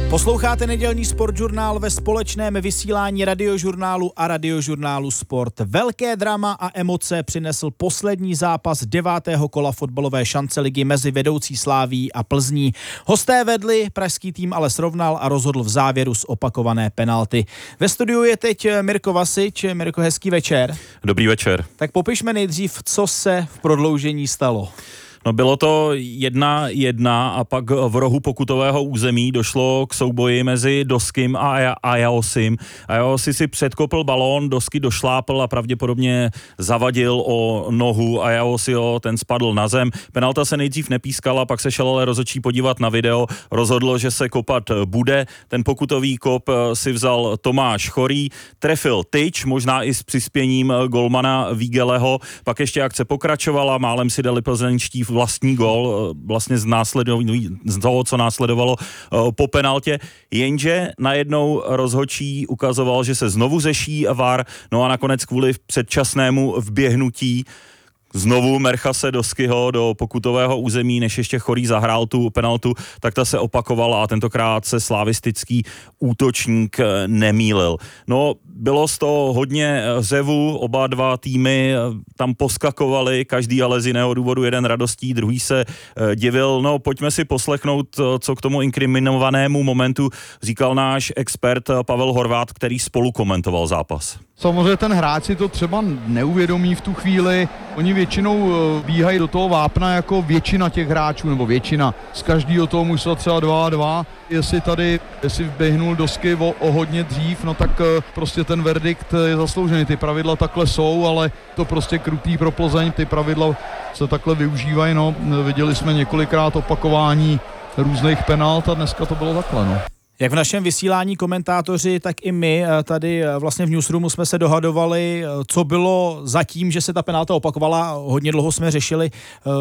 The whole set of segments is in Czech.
Posloucháte nedělní sportžurnál ve společném vysílání Radiožurnálu a Radiožurnálu Sport. Velké drama a emoce přinesl poslední zápas 9. kola fotbalové šance ligy mezi vedoucí Slavií a Plzní. Hosté vedli, pražský tým ale srovnal a rozhodl v závěru z opakované penalty. Ve studiu je teď Mirko Vasič. Mirko, hezký večer. Dobrý večer. Tak popišme nejdřív, co se v prodloužení stalo. No bylo to 1-1 a pak v rohu pokutového území došlo k souboji mezi Doskym a Ajaosim. Ajaosi si předkopl balón, Dosky došlápl a pravděpodobně zavadil o nohu Ajaosio, ten spadl na zem. Penalta se nejdřív nepískala, pak se šel ale rozhodčí podívat na video, rozhodlo, že se kopat bude. Ten pokutový kop si vzal Tomáš Chorý, trefil tyč, možná i s přispěním golmana Vígeleho, pak ještě akce pokračovala, málem si dali plzeňští vlastní gól, vlastně z toho, co následovalo po penaltě, jenže najednou rozhodčí ukazoval, že se znovu řeší VAR, no a nakonec kvůli předčasnému vběhnutí znovu Merchase Doskyho do pokutového území, než ještě Chorý zahrál tu penaltu, tak ta se opakovala a tentokrát se slavistický útočník nemýlil. No, bylo z toho hodně řevu, oba dva týmy tam poskakovali, každý ale z jiného důvodu, jeden radostí, druhý se divil. No, pojďme si poslechnout, co k tomu inkriminovanému momentu říkal náš expert Pavel Horvát, který spolu komentoval zápas. Samozřejmě ten hráč si to třeba neuvědomí v tu chvíli. Oni většinou bíhají do toho vápna jako většina těch hráčů, nebo většina. Z každého toho mužstva třeba 2-2. Jestli vběhnul Dosky o hodně dřív, no tak prostě ten verdikt je zasloužený. Ty pravidla takhle jsou, ale to prostě krutý pro Plzeň. Ty pravidla se takhle využívají, no. Viděli jsme několikrát opakování různých penalt a dneska to bylo takhle, no. Jak v našem vysílání komentátoři, tak i my tady vlastně v Newsroomu jsme se dohadovali, co bylo zatím, že se ta penalta opakovala. Hodně dlouho jsme řešili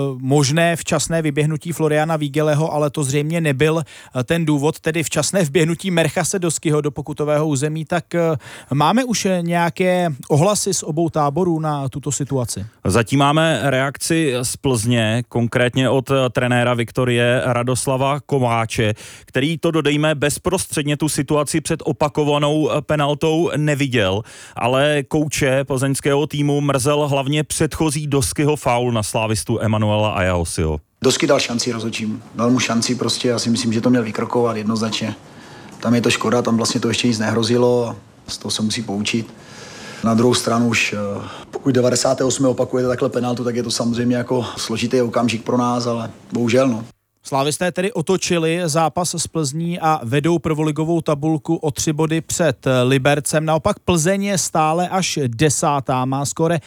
možné včasné vyběhnutí Floriana Vígeleho, ale to zřejmě nebyl ten důvod, tedy včasné vběhnutí Merchase Doskyho do pokutového území. Tak máme už nějaké ohlasy z obou táborů na tuto situaci? Zatím máme reakci z Plzně, konkrétně od trenéra Viktorie Radoslava Kováče, který to dodejme bezprostředně tu situaci před opakovanou penaltou neviděl, ale kouče plzeňského týmu mrzel hlavně předchozí Doskyho faul na slávistu Emanuela Ajaosio. Dosky dal šanci rozhodčím, dal mu šanci prostě, já si myslím, že to měl vykrokovat jednoznačně. Tam je to škoda, tam vlastně to ještě nic nehrozilo a z toho se musí poučit. Na druhou stranu už, pokud 98. opakujete takhle penaltu, tak je to samozřejmě jako složitý okamžik pro nás, ale bohužel no. Slávisté tedy otočili zápas s Plzní a vedou prvoligovou tabulku o 3 body před Libercem. Naopak Plzeň je stále až 10. Má skóre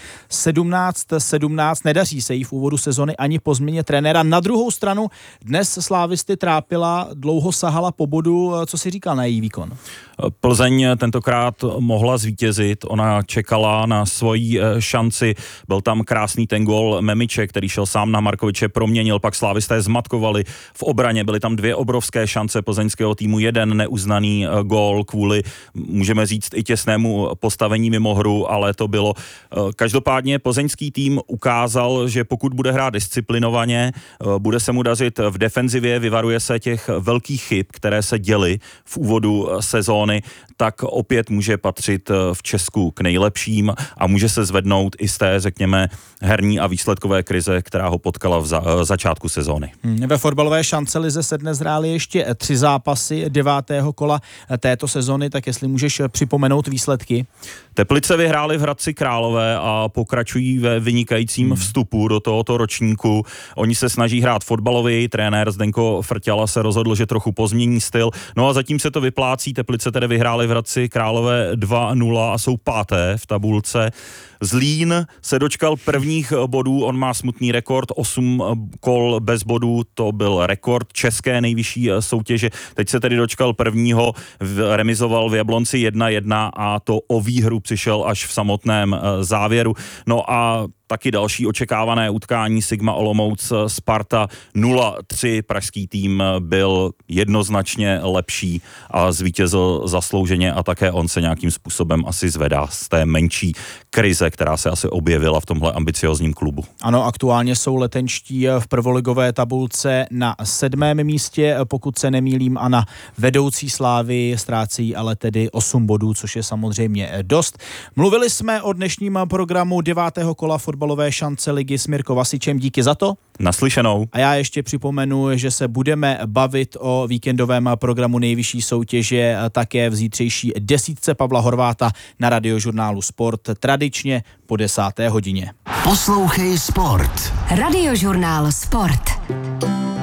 17-17. Nedaří se jí v úvodu sezony ani po změně trenéra. Na druhou stranu dnes slávisty trápila, dlouho sahala po bodu. Co si říkal na její výkon? Plzeň tentokrát mohla zvítězit, ona čekala na svoji šanci, byl tam krásný ten gól Memiče, který šel sám na Markoviče, proměnil, pak slávisté zmatkovali v obraně, byly tam 2 obrovské šance plzeňského týmu, jeden neuznaný gól kvůli, můžeme říct, i těsnému postavení mimo hru, ale to bylo. Každopádně plzeňský tým ukázal, že pokud bude hrát disciplinovaně, bude se mu dařit v defenzivě, vyvaruje se těch velkých chyb, které se děly v úvodu sezóny, tak opět může patřit v Česku k nejlepším a může se zvednout i z té, řekněme, herní a výsledkové krize, která ho potkala v začátku sezóny. Ve fotbalové šancelize se dnes hrály ještě 3 zápasy 9. kola této sezony, tak jestli můžeš připomenout výsledky. Teplice vyhrály v Hradci Králové a pokračují ve vynikajícím vstupu do tohoto ročníku. Oni se snaží hrát fotbalověji, trenér Zdenko Frťala se rozhodl, že trochu pozmění styl. No a zatím se to vyplácí, Teplice tedy vyhrály v Hradci Králové 2-0 a jsou 5. v tabulce. Zlín se dočkal prvních bodů, on má smutný rekord, 8 kol bez bodů, to byl rekord české nejvyšší soutěže. Teď se tedy dočkal prvního, remizoval v Jablonci 1-1 a to o výhru přišel až v samotném závěru. No a taky další očekávané utkání Sigma Olomouc Sparta 0-3. Pražský tým byl jednoznačně lepší a zvítězil zaslouženě a také on se nějakým způsobem asi zvedá z té menší krize, která se asi objevila v tomhle ambiciozním klubu. Ano, aktuálně jsou letenští v prvoligové tabulce na 7. místě, pokud se nemýlím, a na vedoucí Slávy ztrácejí ale tedy 8 bodů, což je samozřejmě dost. Mluvili jsme o dnešním programu 9. kola fotbalové šance ligy s Mirko Vasičem. Díky za to. Naslyšenou. A já ještě připomenu, že se budeme bavit o víkendovém programu nejvyšší soutěže také v zítřejší 10 Pavla Horváta na Radiožurnálu Sport, tradičně po 10. hodině. Poslouchej Sport. Radiožurnál Sport.